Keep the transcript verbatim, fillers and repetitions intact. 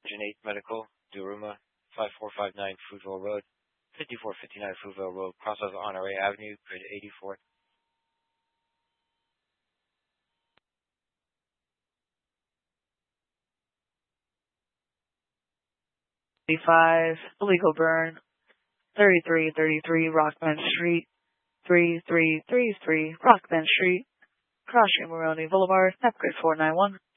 Oxygenate Medical, Duruma, five four five nine Fruitville Road, fifty-four fifty-nine Fruitville Road, crossover Honore Avenue, grid eighty-four. Five illegal burn, thirty-three thirty-three Rockman Street, three three three three Rockman Street, Crossing Moroni Boulevard, Napgrid four nine one.